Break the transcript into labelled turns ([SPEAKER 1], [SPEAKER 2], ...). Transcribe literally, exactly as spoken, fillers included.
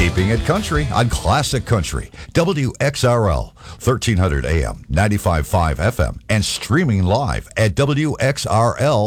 [SPEAKER 1] Keeping it country on Classic Country, W X R L, thirteen hundred A M, ninety-five point five F M, and streaming live at W X R L.